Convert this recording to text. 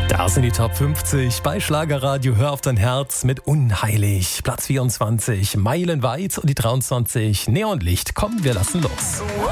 Da sind die Top 50 bei Schlagerradio Hör auf dein Herz mit Unheilig. Platz 24 Meilenweit und die 23 Neonlicht. Komm, wir lassen los.